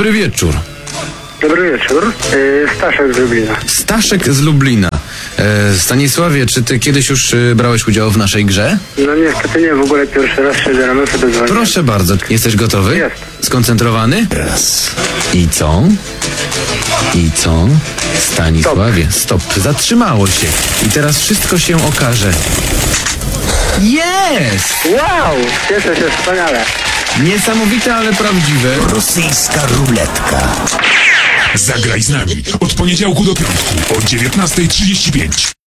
Dobry wieczór. Dobry wieczór. Staszek z Lublina. Staszek z Lublina. Stanisławie, czy ty kiedyś już brałeś udział w naszej grze? No niestety nie, w ogóle pierwszy raz się rano sobie dzwonię. Proszę bardzo. Jesteś gotowy? Jest. Skoncentrowany? Raz. I co? I co? Stanisławie, stop. Zatrzymało się. I teraz wszystko się okaże. Jest! Wow! Cieszę się, wspaniale. Niesamowite, ale prawdziwe. Rosyjska ruletka. Zagraj z nami od poniedziałku do piątku o 19:35.